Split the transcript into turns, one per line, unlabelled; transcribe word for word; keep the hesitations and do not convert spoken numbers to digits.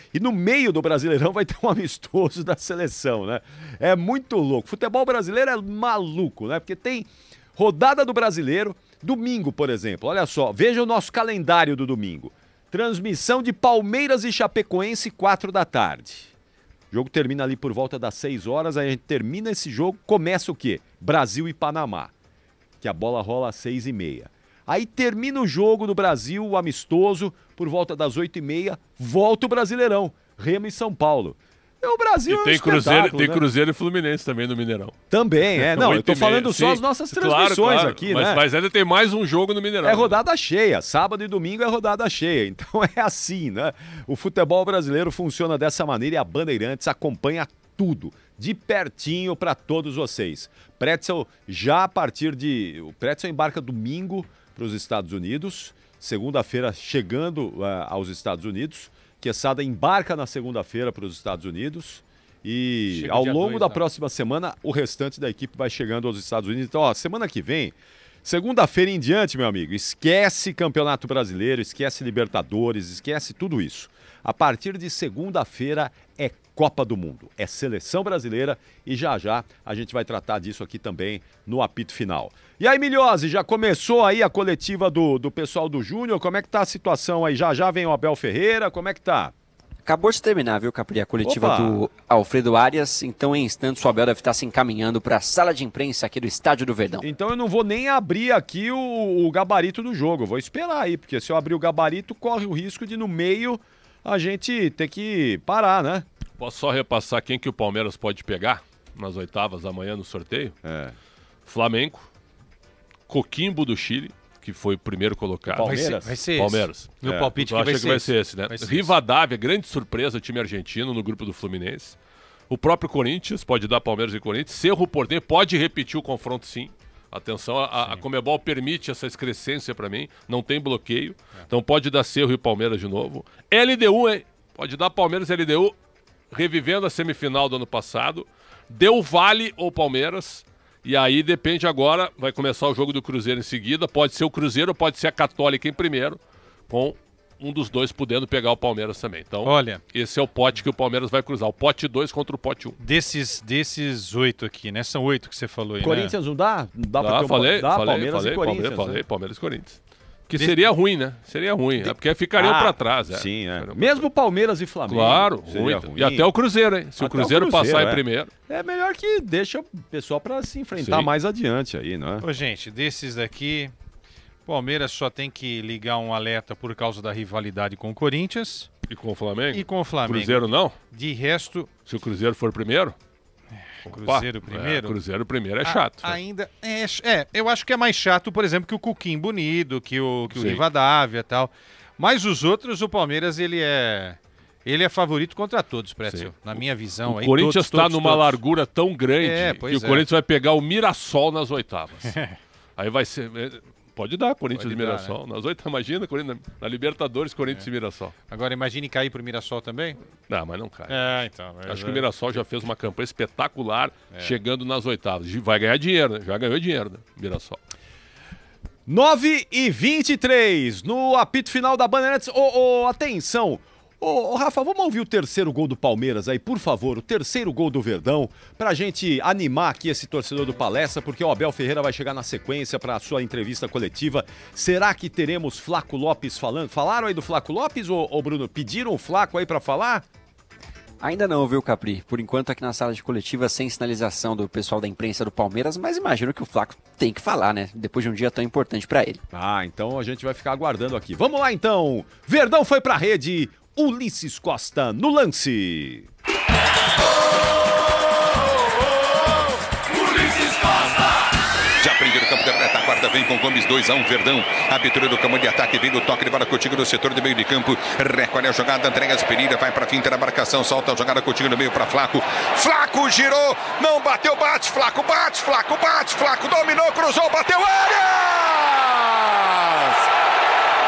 E no meio do Brasileirão vai ter um amistoso da seleção, né? É muito louco. Futebol brasileiro é maluco, né? Porque tem rodada do Brasileiro, domingo, por exemplo. Olha só, veja o nosso calendário do domingo. Transmissão de Palmeiras e Chapecoense, quatro da tarde. O jogo termina ali por volta das seis horas, aí a gente termina esse jogo, começa o quê? Brasil e Panamá, que a bola rola às seis e meia. Aí termina o jogo do Brasil, o amistoso, por volta das oito e meia, volta o Brasileirão, Remo e São Paulo. É o Brasil,
e tem
é um
Cruzeiro, tem
né?
Cruzeiro e Fluminense também no Mineirão.
Também, é. Não, eu tô falando só
Sim,
as nossas transmissões
claro, claro,
aqui,
mas,
né?
Mas ainda tem mais um jogo no Mineirão.
É rodada cheia, sábado e domingo é rodada cheia, então é assim, né? O futebol brasileiro funciona dessa maneira e a Bandeirantes acompanha tudo, de pertinho para todos vocês. Pretzel já a partir de... O Pretzel embarca domingo para os Estados Unidos, segunda-feira chegando uh, aos Estados Unidos, Quesada embarca na segunda-feira para os Estados Unidos e Chega ao longo dois, da não. próxima semana o restante da equipe vai chegando aos Estados Unidos. Então, ó, semana que vem, segunda-feira em diante, meu amigo, esquece Campeonato Brasileiro, esquece Libertadores, esquece tudo isso. A partir de segunda-feira é Copa do Mundo, é Seleção Brasileira e já já a gente vai tratar disso aqui também no apito final. E aí, Milhose, já começou aí a coletiva do, do pessoal do Júnior? Como é que tá a situação aí? Já já vem o Abel Ferreira, como é que tá?
Acabou de terminar, viu, Capri, a coletiva
Opa.
do Alfredo Arias, então em instantes o Abel deve estar se encaminhando para a sala de imprensa aqui do Estádio do Verdão.
Então eu não vou nem abrir aqui o, o gabarito do jogo, eu vou esperar aí, porque se eu abrir o gabarito corre o risco de no meio a gente ter que parar, né?
Posso só repassar quem que o Palmeiras pode pegar nas oitavas amanhã no sorteio?
É.
Flamengo, Coquimbo do Chile, que foi o primeiro colocado.
Palmeiras?
Vai ser
Palmeiras.
esse. Meu
É,
palpite
eu
que
acho
vai
que
ser
vai
esse.
ser esse, né?
Vai ser
Rivadavia, grande surpresa, time argentino no grupo do Fluminense. O próprio Corinthians, pode dar Palmeiras e Corinthians. Cerro Porteño pode repetir o confronto, sim. Atenção, a, a Conmebol permite essa excrescência para mim, não tem bloqueio. É. Então pode dar Cerro e Palmeiras de novo. L D U, hein? Pode dar Palmeiras e L D U, revivendo a semifinal do ano passado. Del Valle ou Palmeiras. E aí depende agora, vai começar o jogo do Cruzeiro em seguida. Pode ser o Cruzeiro, pode ser a Católica em primeiro, com um dos dois podendo pegar o Palmeiras também. Então,
olha,
esse é o pote que o Palmeiras vai cruzar. O pote dois contra o pote um.
Desses, desses oito aqui, né? São oito que você falou aí,
Corinthians
né?
não dá? Não dá,
dá
pra ter
falei,
um... dá
falei,
Palmeiras
falei,
e Corinthians.
Palmeiras,
né?
falei, Palmeiras e Corinthians. Que
De...
seria ruim, né? Seria ruim,
De...
é porque ficariam
ah,
para trás. É.
Sim, é.
Ficariam
Mesmo Palmeiras e Flamengo.
Claro, ruim.
ruim.
E até o Cruzeiro, hein? Se
Até
o Cruzeiro,
o Cruzeiro
passar
é.
em primeiro.
É melhor que deixa o pessoal para se enfrentar
Sim.
mais adiante aí, não é?
Ô, gente, desses daqui, Palmeiras só tem que ligar um alerta por causa da rivalidade com o Corinthians.
E com o Flamengo?
E com o Flamengo.
Cruzeiro não?
De resto...
Se o Cruzeiro for primeiro?
Cruzeiro
Opa,
primeiro?
É, Cruzeiro primeiro é chato.
A, ainda é, é, eu acho que é mais chato, por exemplo, que o Coquimbo Unido, que o, que o
Sim.
Rivadavia e tal. Mas os outros, o Palmeiras, ele é... Ele é favorito contra todos, Pretzel, na minha visão.
O
aí,
Corinthians está
todos,
numa
todos.
largura tão grande
É,
que
pois
o
é.
Corinthians vai pegar o Mirassol nas oitavas. Aí vai ser... Pode dar, Corinthians
Pode
e
dar,
Mirassol. Nas oitavas, imagina, Corinthians, na Libertadores, Corinthians
É.
e Mirassol.
Agora, imagine cair pro Mirassol também.
Não, mas não cai.
É, então. mas
Acho
é.
que o Mirassol já fez uma campanha espetacular
É.
chegando nas oitavas. Vai ganhar dinheiro, né? Já ganhou dinheiro, né? Mirassol.
nove e vinte e três no apito final da Bandeirantes. Ô, ô, atenção! Ô, ô, Rafa, vamos ouvir o terceiro gol do Palmeiras aí, por favor, o terceiro gol do Verdão, pra gente animar aqui esse torcedor do Palestra, porque o Abel Ferreira vai chegar na sequência para a sua entrevista coletiva. Será que teremos Flaco Lopes falando? Falaram aí do Flaco Lopes, ô, ô Bruno? Pediram o Flaco aí pra falar?
Ainda não, viu, Capri? Por enquanto aqui na sala de coletiva, sem sinalização do pessoal da imprensa do Palmeiras, mas imagino que o Flaco tem que falar, né? Depois de um dia tão importante pra ele.
Ah, então a gente vai ficar aguardando aqui. Vamos lá então! Verdão foi pra rede, Ulisses Costa no lance.
Já primeiro campo da retaguarda, vem com Gomes, dois a um, Verdão. Abertura do campo de ataque, vem do toque de bola contigo no setor de meio de campo. Recolhe a jogada, entrega as Pereira, vai pra finta da marcação, solta a jogada contigo no meio pra Flaco. Flaco girou, não bateu, bate, Flaco, bate, Flaco, bate, Flaco, dominou, cruzou, bateu, área!